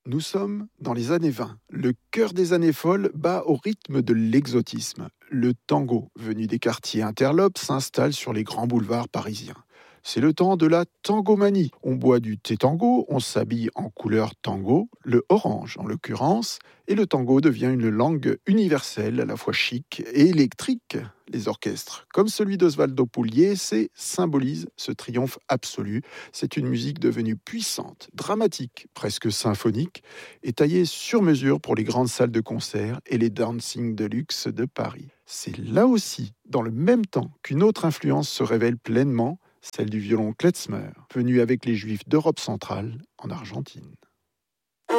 Nous sommes dans les années 20. Le cœur des années folles bat au rythme de l'exotisme. Le tango, venu des quartiers interlopes, s'installe sur les grands boulevards parisiens. C'est le temps de la tangomanie. On boit du thé tango, on s'habille en couleur tango, le orange en l'occurrence, et le tango devient une langue universelle, à la fois chic et électrique. Les orchestres, comme celui d'Osvaldo Pugliese, symbolisent ce triomphe absolu. C'est une musique devenue puissante, dramatique, presque symphonique, et taillée sur mesure pour les grandes salles de concert et les dancing de luxe de Paris. C'est là aussi, dans le même temps, qu'une autre influence se révèle pleinement, celle du violon klezmer, venu avec les Juifs d'Europe centrale en Argentine.